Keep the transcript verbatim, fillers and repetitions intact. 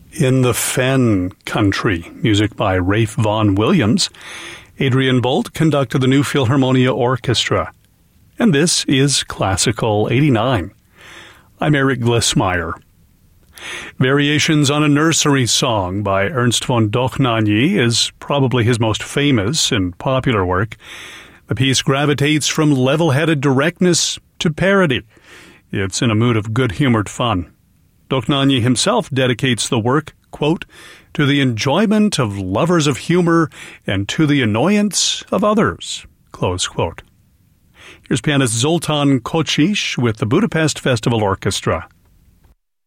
In the Fen Country, music by Rafe Vaughan Williams, Adrian Bolt conducted the New Philharmonia Orchestra. And this is Classical eighty-nine. I'm Eric Glissmeyer. Variations on a Nursery Song by Ernst von Dohnanyi is probably his most famous and popular work. The piece gravitates from level-headed directness to parody. It's in a mood of good-humored fun. Dohnanyi himself dedicates the work, quote, to the enjoyment of lovers of humor and to the annoyance of others, close quote. Here's pianist Zoltán Kocsis with the Budapest Festival Orchestra.